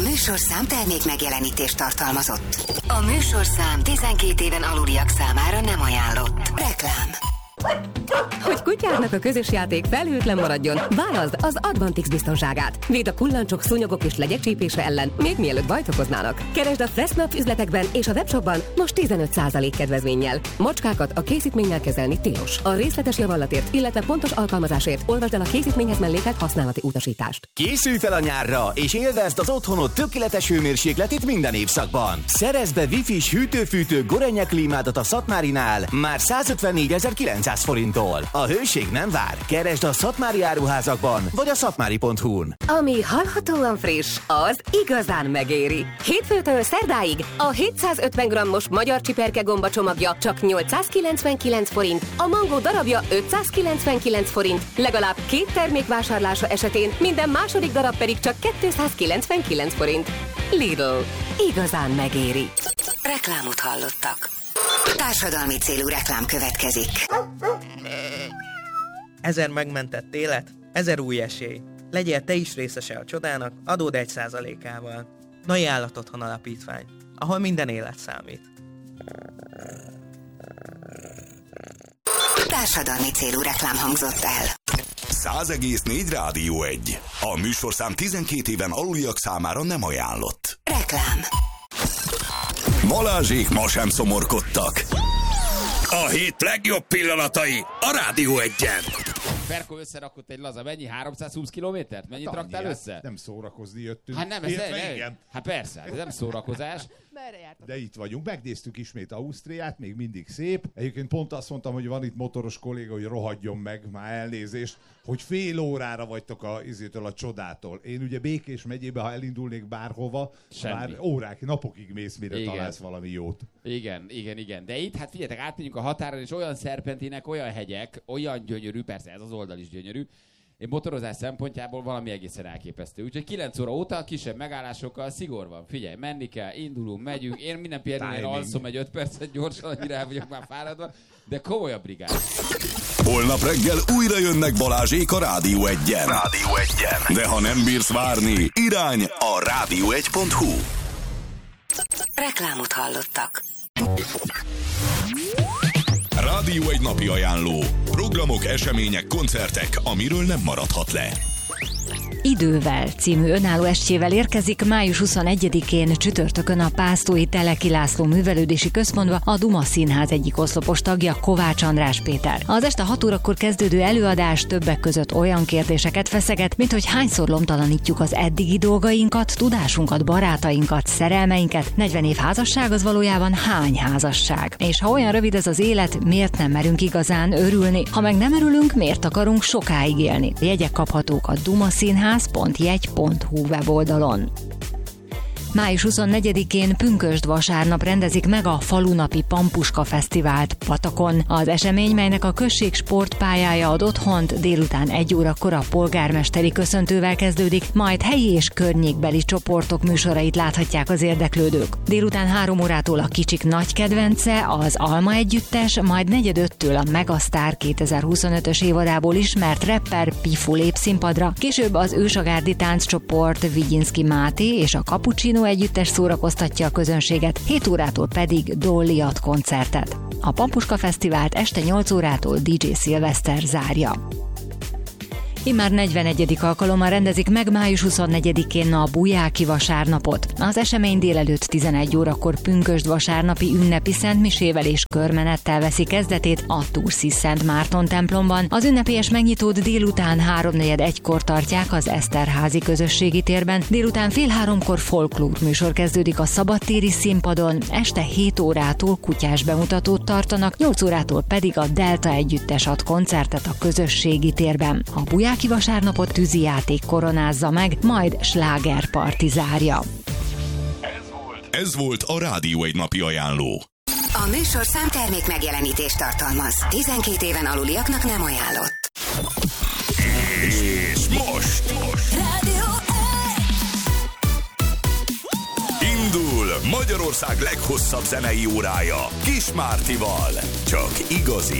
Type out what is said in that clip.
műsorszám termék megjelenítést tartalmazott. A műsorszám 12 éven aluliak számára nem ajánlott. Reklám. Hogy kutyádnak a közös játék felhőtlen maradjon, válaszd az Advantix biztonságát. Véd a kullancsok, szúnyogok és legyek csípése ellen, még mielőtt bajt okoznának. Keresd a Fressnapf üzletekben és a webshopban most 15% kedvezménnyel. Macskákat a készítménnyel kezelni tilos. A részletes javallatért, illetve pontos alkalmazásért olvasd el a készítményhez mellékelt használati utasítást. Készülj fel a nyárra, és élvezd az otthonod tökéletes hőmérsékletét minden évszakban. Szerezd be Wi-Fi-s hűtő-fűtő Gorenje klímádat a Szatmárinál már 154.900 forinttól. A hőség nem vár. Keresd a szatmári áruházakban, vagy a szatmári.hu-n. Ami hallhatóan friss, az igazán megéri. Hétfőtől szerdáig a 750 g-os magyar csiperke gomba csomagja csak 899 forint, a mangó darabja 599 forint, legalább 2 termék vásárlása esetén minden második darab pedig csak 299 forint. Lidl. Igazán megéri. Reklámot hallottak. Társadalmi célú reklám következik. 1000 megmentett élet, 1000 új esély. Legyél te is részese a csodának, adód 1%-ával. Nai Állatotthon Alapítvány, ahol minden élet számít. Társadalmi célú reklám hangzott el. 100,4 Rádió 1. A műsorszám 12 éven aluliak számára nem ajánlott. Reklám. Balázsék ma sem szomorkodtak. A hét legjobb pillanatai a Rádió 1-en. Ferko összerakott egy laza, mennyi? 320 kilométert? Mennyit raktál össze? Nem szórakozni jöttünk. Hát nem, hát persze, ez nem szórakozás. De itt vagyunk, megnéztük ismét Ausztriát, még mindig szép. Egyébként pont azt mondtam, hogy van itt motoros kolléga, hogy rohadjon meg, már elnézést, hogy fél órára vagytok a csodától. Én ugye Békés megyébe, ha elindulnék bárhova, már órák, napokig mész, mire találsz valami jót. Igen. De itt, hát figyeljetek, átmegyünk a határon, és olyan szerpentinek, olyan hegyek, olyan gyönyörű, persze ez az oldal is gyönyörű, én motorozás szempontjából valami egészen elképesztő. Úgyhogy 9 óra óta kisebb megállásokkal szigor van. Figyelj, menni kell, indulunk, megyünk. Én minden pihenőnél alszom egy 5 percet gyorsan, annyira el vagyok már fáradva, de komolyabb brigád. Holnap reggel újra jönnek Balázsék a Rádió 1-en. De ha nem bírsz várni, irány a rádió1.hu. Reklámot hallottak. Rádió 1 napi ajánló. Programok, események, koncertek, amiről nem maradhat le. Idővel című önálló estjével érkezik május 21-én csütörtökön a Pásztói Teleki László Művelődési Központba a Duma Színház egyik oszlopos tagja, Kovács András Péter. Az este 6 órakor kezdődő előadás többek között olyan kérdéseket feszeget, mint hogy hányszor lomtalanítjuk az eddigi dolgainkat, tudásunkat, barátainkat, szerelmeinket, 40 év házasság az valójában hány házasság. És ha olyan rövid ez az élet, miért nem merünk igazán örülni? Ha meg nem örülünk, miért akarunk sokáig élni? Jegyek kaphatók a Duma Színház.jegy.hu weboldalon. Május 24-én pünkösd vasárnap rendezik meg a Falunapi Pampuska Fesztivált Patakon. Az esemény, melynek a község sportpályája ad otthont, délután 1 órakor a polgármesteri köszöntővel kezdődik, majd helyi és környékbeli csoportok műsorait láthatják az érdeklődők. Délután 3 órától a Kicsik nagy kedvence, az Alma együttes, majd 4:45-től a Megasztár 2025-ös évadából ismert rapper Pifu lép színpadra, később az Ősagárdi tánccsoport Vigyinszki Máté és a Cappuccino együttes szórakoztatja a közönséget, 7 órától pedig Dolly ad koncertet. A Pampuska Fesztivált este 8 órától DJ Szilveszter zárja. Immár 41. alkalommal rendezik meg május 24-én a Bujáki vasárnapot. Az esemény délelőtt 11 órakor pünkösd vasárnapi ünnepi szentmisével és körmenettel veszi kezdetét a Turszi Szent Márton templomban. Az ünnepélyes megnyitót délután 3:45-kor tartják az Eszterházi közösségi térben, délután 2:30-kor folklór műsor kezdődik a szabadtéri színpadon, este 7 órától kutyás bemutatót tartanak, 8 órától pedig a Delta együttes ad koncertet a közösségi térben. A Bujáki vasárnapot tűzijáték koronázza meg, majd slágerparti zárja. Ez volt a Rádió 1 napi ajánló. A műsorszám termék megjelenítést tartalmaz. 12 éven aluliaknak nem ajánlott. És most Rádió 1. indul Magyarország leghosszabb zenei órája Kis Mártival. Csak igazi